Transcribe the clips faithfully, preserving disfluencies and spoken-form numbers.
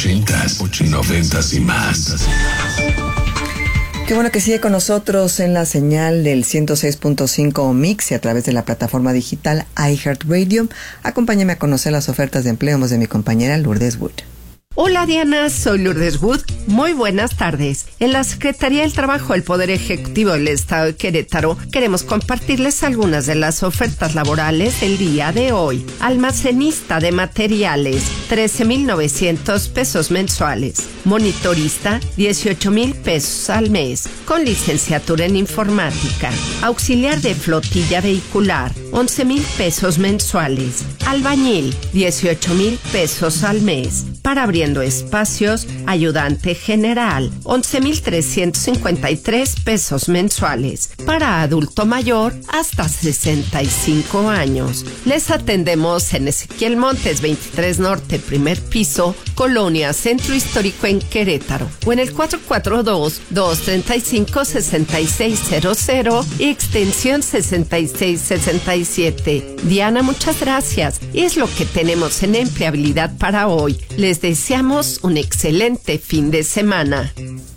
ochentas, noventas y más. Qué bueno que sigue con nosotros en la señal del ciento seis punto cinco Mix y a través de la plataforma digital iHeartRadio. Acompáñame a conocer las ofertas de empleo de mi compañera Lourdes Wood. Hola Diana, soy Lourdes Wood. Muy buenas tardes. En la Secretaría del Trabajo del Poder Ejecutivo del Estado de Querétaro queremos compartirles algunas de las ofertas laborales del día de hoy. Almacenista de materiales, trece mil novecientos pesos mensuales. Monitorista, dieciocho mil pesos al mes, con licenciatura en informática. Auxiliar de flotilla vehicular, once mil pesos mensuales. Albañil, dieciocho mil pesos al mes. Para Abriendo Espacios, ayudante general, once mil trescientos cincuenta y tres pesos mensuales. Para adulto mayor, hasta sesenta y cinco años. Les atendemos en Ezequiel Montes veintitrés Norte, primer piso, Colonia Centro Histórico en Querétaro. O en el cuatro cuatro dos, dos tres cinco, seis seis cero cero y extensión sesenta y seis sesenta y siete. Diana, muchas gracias. Es lo que tenemos en empleabilidad para hoy. Les deseamos un excelente fin de semana.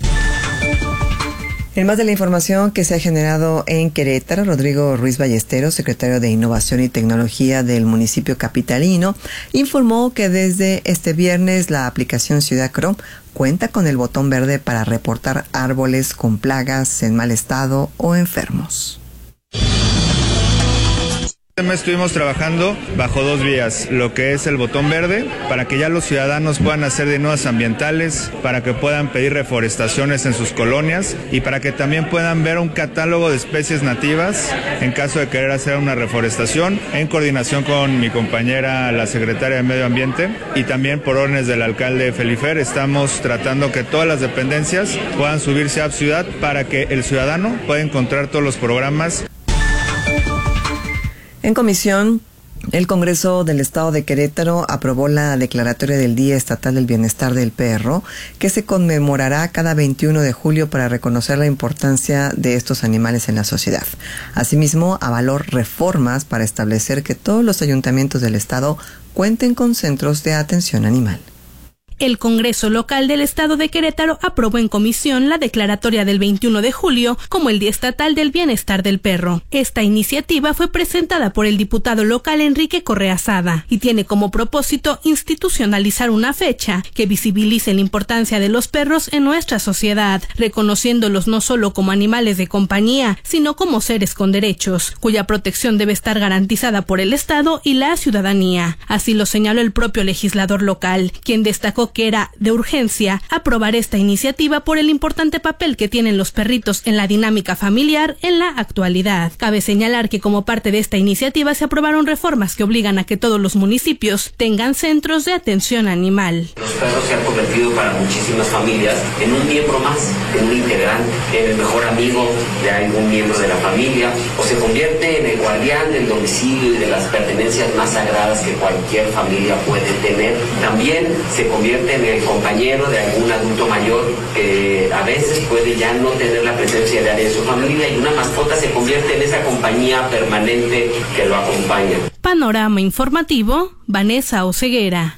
En más de la información que se ha generado en Querétaro, Rodrigo Ruiz Ballesteros, secretario de Innovación y Tecnología del municipio capitalino, informó que desde este viernes la aplicación Ciudad Cro cuenta con el botón verde para reportar árboles con plagas en mal estado o enfermos. Este mes estuvimos trabajando bajo dos vías, lo que es el botón verde, para que ya los ciudadanos puedan hacer denuncias ambientales, para que puedan pedir reforestaciones en sus colonias y para que también puedan ver un catálogo de especies nativas en caso de querer hacer una reforestación, en coordinación con mi compañera, la secretaria de Medio Ambiente, y también por órdenes del alcalde Felifer, estamos tratando que todas las dependencias puedan subirse a App Ciudad para que el ciudadano pueda encontrar todos los programas. En comisión, el Congreso del Estado de Querétaro aprobó la declaratoria del Día Estatal del Bienestar del Perro, que se conmemorará cada veintiuno de julio para reconocer la importancia de estos animales en la sociedad. Asimismo, avaló reformas para establecer que todos los ayuntamientos del Estado cuenten con centros de atención animal. El Congreso Local del Estado de Querétaro aprobó en comisión la declaratoria del veintiuno de julio como el Día Estatal del Bienestar del Perro. Esta iniciativa fue presentada por el diputado local Enrique Correa Sada y tiene como propósito institucionalizar una fecha que visibilice la importancia de los perros en nuestra sociedad, reconociéndolos no solo como animales de compañía, sino como seres con derechos, cuya protección debe estar garantizada por el Estado y la ciudadanía. Así lo señaló el propio legislador local, quien destacó que era de urgencia aprobar esta iniciativa por el importante papel que tienen los perritos en la dinámica familiar en la actualidad. Cabe señalar que como parte de esta iniciativa se aprobaron reformas que obligan a que todos los municipios tengan centros de atención animal. Los perros se han convertido para muchísimas familias en un miembro más, en un integrante, en el mejor amigo de algún miembro de la familia, o se convierte en el guardián del domicilio y de las pertenencias más sagradas que cualquier familia puede tener. También se convierte en el compañero de algún adulto mayor que a veces puede ya no tener la presencia diaria de su familia y una mascota se convierte en esa compañía permanente que lo acompaña. Panorama informativo, Vanessa Oceguera.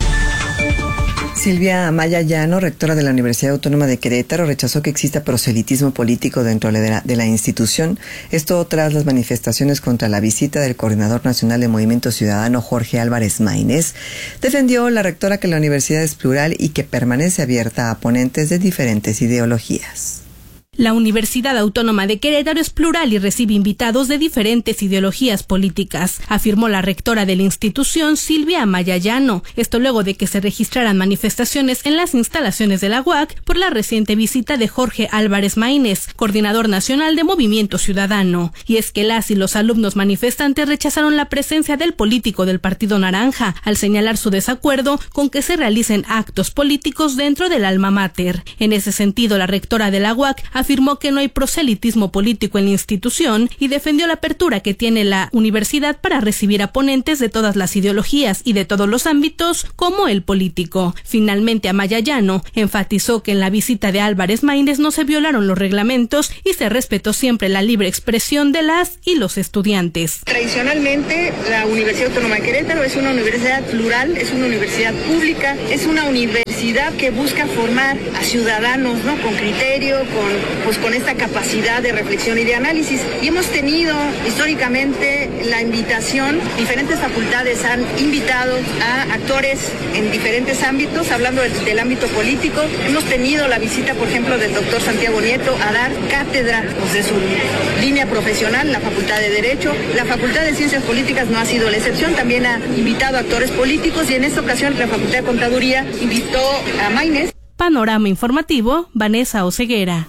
Silvia Amaya Llano, rectora de la Universidad Autónoma de Querétaro, rechazó que exista proselitismo político dentro de la, de la institución. Esto tras las manifestaciones contra la visita del Coordinador Nacional de Movimiento Ciudadano, Jorge Álvarez Maínez. Defendió la rectora que la universidad es plural y que permanece abierta a ponentes de diferentes ideologías. La Universidad Autónoma de Querétaro es plural y recibe invitados de diferentes ideologías políticas, afirmó la rectora de la institución, Silvia Amaya Llano. Esto luego de que se registraran manifestaciones en las instalaciones de la U A C por la reciente visita de Jorge Álvarez Maínez, coordinador nacional de Movimiento Ciudadano. Y es que las y los alumnos manifestantes rechazaron la presencia del político del Partido Naranja, al señalar su desacuerdo con que se realicen actos políticos dentro del alma mater. En ese sentido, la rectora de la U A C afirmó afirmó que no hay proselitismo político en la institución y defendió la apertura que tiene la universidad para recibir a ponentes de todas las ideologías y de todos los ámbitos, como el político. Finalmente, Amaya Llano enfatizó que en la visita de Álvarez Maínez no se violaron los reglamentos y se respetó siempre la libre expresión de las y los estudiantes. Tradicionalmente, la Universidad Autónoma de Querétaro es una universidad plural, es una universidad pública, es una universidad que busca formar a ciudadanos, ¿no?, con criterio, con, pues, con esta capacidad de reflexión y de análisis. Y hemos tenido históricamente la invitación, diferentes facultades han invitado a actores en diferentes ámbitos, hablando del, del ámbito político. Hemos tenido la visita, por ejemplo, del doctor Santiago Nieto a dar cátedra, pues, de su línea profesional, la Facultad de Derecho. La Facultad de Ciencias Políticas no ha sido la excepción, también ha invitado a actores políticos y en esta ocasión la Facultad de Contaduría invitó a Maínez. Panorama informativo, Vanessa Oseguera.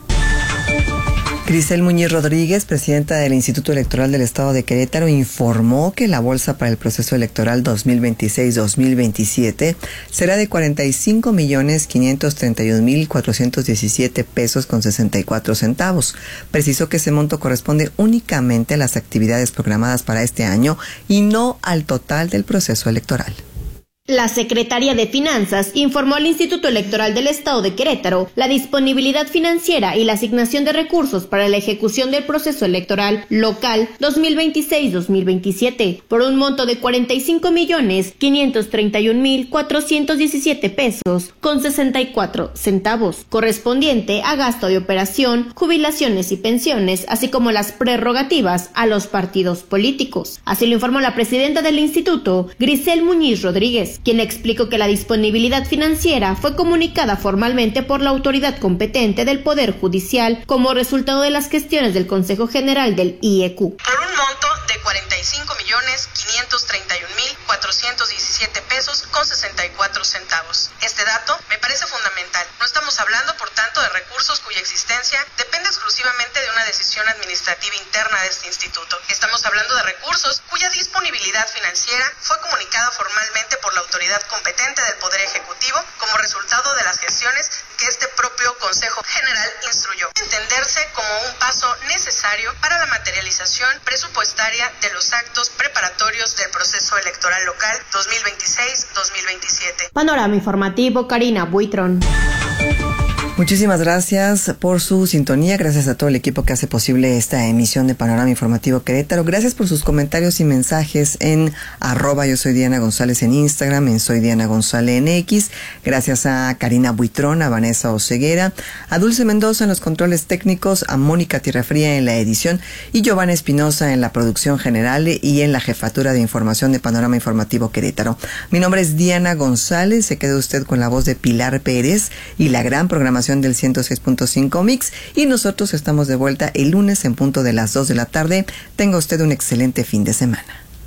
Grisel Muñiz Rodríguez, presidenta del Instituto Electoral del Estado de Querétaro, informó que la bolsa para el proceso electoral dos mil veintiséis dos mil veintisiete será de cuarenta y cinco millones quinientos treinta y un mil cuatrocientos diecisiete pesos con sesenta y cuatro centavos. Precisó que ese monto corresponde únicamente a las actividades programadas para este año y no al total del proceso electoral. La Secretaría de Finanzas informó al Instituto Electoral del Estado de Querétaro la disponibilidad financiera y la asignación de recursos para la ejecución del proceso electoral local dos mil veintiséis dos mil veintisiete por un monto de cuarenta y cinco millones quinientos treinta y un mil cuatrocientos diecisiete pesos con sesenta y cuatro centavos, correspondiente a gasto de operación, jubilaciones y pensiones, así como las prerrogativas a los partidos políticos. Así lo informó la presidenta del instituto, Grisel Muñiz Rodríguez, quien explicó que la disponibilidad financiera fue comunicada formalmente por la autoridad competente del Poder Judicial como resultado de las gestiones del Consejo General del I E Q. Por un monto de cuarenta y cinco millones quinientos treinta y un mil cuatrocientos diecisiete pesos con sesenta y cuatro centavos. Este dato me parece fundamental. No estamos hablando, por tanto, de recursos cuya existencia depende exclusivamente de una decisión administrativa interna de este instituto. Estamos hablando de recursos cuya disponibilidad financiera fue comunicada formalmente por la autoridad competente del Poder Ejecutivo como resultado de las gestiones que este propio Consejo General instruyó. Entenderse como un paso necesario para la materialización presupuestaria de los actos preparatorios del proceso electoral local dos mil veintiséis dos mil veintisiete. Panorama informativo, Karina Buitrón. Muchísimas gracias por su sintonía, gracias a todo el equipo que hace posible esta emisión de Panorama Informativo Querétaro, gracias por sus comentarios y mensajes en arroba yo soy Diana González en Instagram, en soy Diana González en X, gracias a Karina Buitrón, a Vanessa Oseguera, a Dulce Mendoza en los controles técnicos, a Mónica Tierrafría en la edición y Giovanna Espinosa en la producción general y en la jefatura de información de Panorama Informativo Querétaro. Mi nombre es Diana González, se queda usted con la voz de Pilar Pérez y la gran programación del ciento seis punto cinco Mix y nosotros estamos de vuelta el lunes en punto de las dos de la tarde. Tenga usted un excelente fin de semana.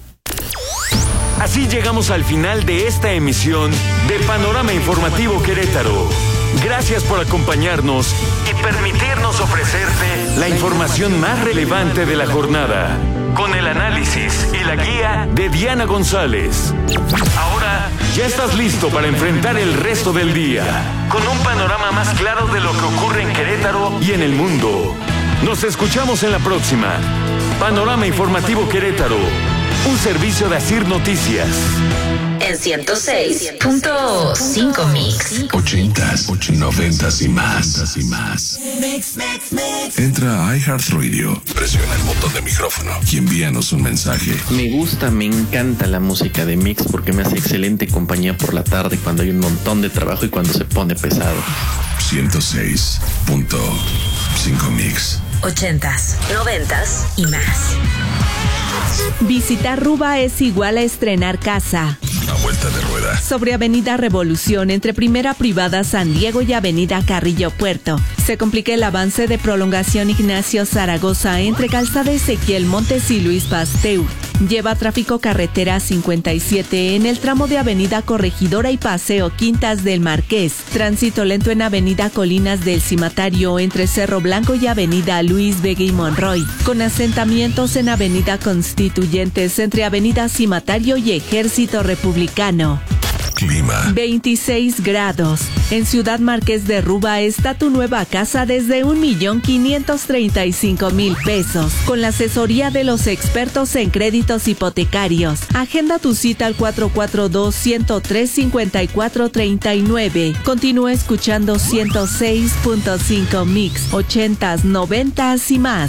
Así llegamos al final de esta emisión de Panorama Informativo Querétaro. Gracias por acompañarnos y permitirnos ofrecerte la información más relevante de la jornada, con el análisis y la guía de Diana González. Ahora ya estás listo para enfrentar el resto del día, con un panorama más claro de lo que ocurre en Querétaro y en el mundo. Nos escuchamos en la próxima. Panorama Informativo Querétaro, un servicio de Asir Noticias. En ciento seis punto cinco Mix. Ochentas, noventas y más. y más. Entra a iHeartRadio, presiona el botón de micrófono y envíanos un mensaje. Me gusta, me encanta la música de Mix porque me hace excelente compañía por la tarde cuando hay un montón de trabajo y cuando se pone pesado. ciento seis punto cinco Mix. Ochentas, noventas y más. Visitar Ruba es igual a estrenar casa. Una vuelta de rueda. Sobre Avenida Revolución, entre Primera Privada San Diego y Avenida Carrillo Puerto. Se complica el avance de prolongación Ignacio Zaragoza entre Calzada Ezequiel Montes y Luis Pasteur. Lleva tráfico carretera cincuenta y siete en el tramo de Avenida Corregidora y Paseo Quintas del Marqués. Tránsito lento en Avenida Colinas del Cimatario entre Cerro Blanco y Avenida Luis Vega y Monroy. Con asentamientos en Avenida Constituyentes entre Avenida Cimatario y Ejército Republicano. Clima. veintiséis grados. En Ciudad Marqués de Ruba está tu nueva casa desde un millón quinientos treinta y cinco mil pesos. Con la asesoría de los expertos en créditos hipotecarios. Agenda tu cita al cuatro cuatro dos, uno cero tres, cinco cuatro tres nueve. Continúa escuchando ciento seis punto cinco Mix, ochentas, noventas y más.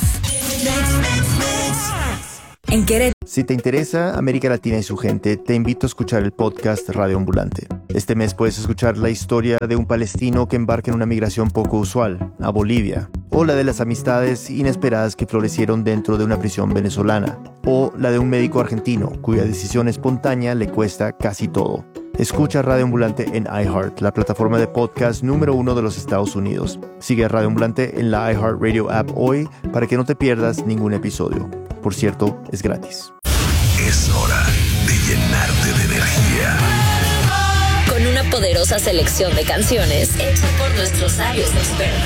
En Querétaro. Si te interesa América Latina y su gente, te invito a escuchar el podcast Radio Ambulante. Este mes puedes escuchar la historia de un palestino que embarca en una migración poco usual, a Bolivia, o la de las amistades inesperadas que florecieron dentro de una prisión venezolana, o la de un médico argentino cuya decisión espontánea le cuesta casi todo. Escucha Radio Ambulante en iHeart, la plataforma de podcast número uno de los Estados Unidos. Sigue a Radio Ambulante en la iHeartRadio app hoy para que no te pierdas ningún episodio. Por cierto, es gratis. Es hora de llenarte de energía. Con una poderosa selección de canciones hecha por nuestros sabios expertos.